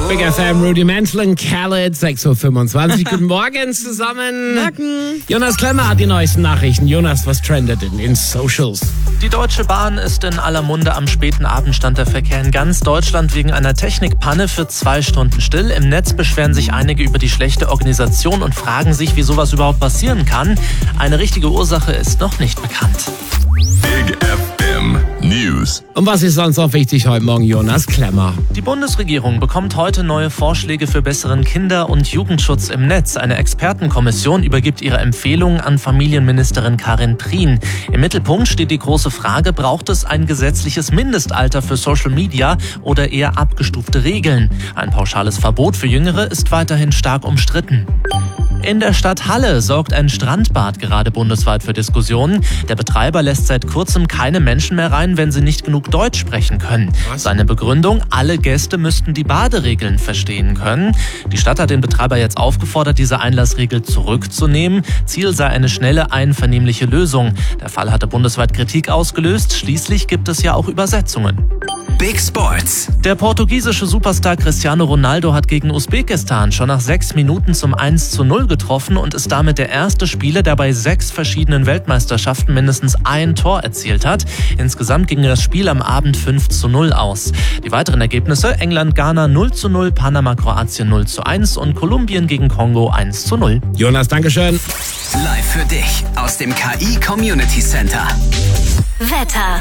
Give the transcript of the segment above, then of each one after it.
Big FM, Rudimental und Khaled, 6.25 Uhr. Guten Morgen zusammen. Morgen. Jonas Klemmer hat die neuesten Nachrichten. Jonas, was trendet in den Socials? Die Deutsche Bahn ist in aller Munde. Am späten Abend stand der Verkehr in ganz Deutschland wegen einer Technikpanne für 2 Stunden still. Im Netz beschweren sich einige über die schlechte Organisation und fragen sich, wie sowas überhaupt passieren kann. Eine richtige Ursache ist noch nicht bekannt. Big FM News. Und was ist sonst noch wichtig heute Morgen, Jonas Klemmer? Die Bundesregierung bekommt heute neue Vorschläge für besseren Kinder- und Jugendschutz im Netz. Eine Expertenkommission übergibt ihre Empfehlungen an Familienministerin Karin Prien. Im Mittelpunkt steht die große Frage, braucht es ein gesetzliches Mindestalter für Social Media oder eher abgestufte Regeln? Ein pauschales Verbot für Jüngere ist weiterhin stark umstritten. In der Stadt Halle sorgt ein Strandbad gerade bundesweit für Diskussionen. Der Betreiber lässt seit kurzem keine Menschen mehr rein, wenn sie nicht genug Deutsch sprechen können. Seine Begründung, alle Gäste müssten die Baderegeln verstehen können. Die Stadt hat den Betreiber jetzt aufgefordert, diese Einlassregel zurückzunehmen. Ziel sei eine schnelle, einvernehmliche Lösung. Der Fall hatte bundesweit Kritik ausgelöst. Schließlich gibt es ja auch Übersetzungen. Big Sports. Der portugiesische Superstar Cristiano Ronaldo hat gegen Usbekistan schon nach 6 Minuten zum 1:0 getroffen und ist damit der erste Spieler, der bei 6 verschiedenen Weltmeisterschaften mindestens ein Tor erzielt hat. Insgesamt ging das Spiel am Abend 5:0 aus. Die weiteren Ergebnisse: England-Ghana 0:0, Panama-Kroatien 0:1 und Kolumbien gegen Kongo 1:0. Jonas, Dankeschön. Live für dich aus dem KI Community Center. Wetter.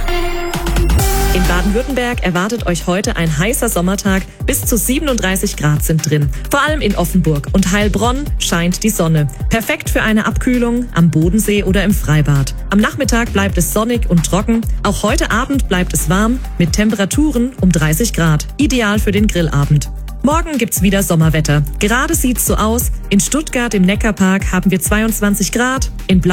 In Baden-Württemberg erwartet euch heute ein heißer Sommertag. Bis zu 37 Grad sind drin. Vor allem in Offenburg und Heilbronn scheint die Sonne. Perfekt für eine Abkühlung am Bodensee oder im Freibad. Am Nachmittag bleibt es sonnig und trocken. Auch heute Abend bleibt es warm mit Temperaturen um 30 Grad. Ideal für den Grillabend. Morgen gibt's wieder Sommerwetter. Gerade sieht's so aus. In Stuttgart im Neckarpark haben wir 22 Grad. In